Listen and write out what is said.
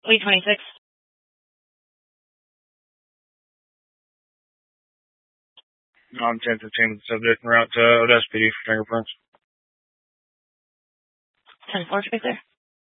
Week 26. On 10-15, subject en route to Odessa PD for fingerprints. 10-4, to be clear.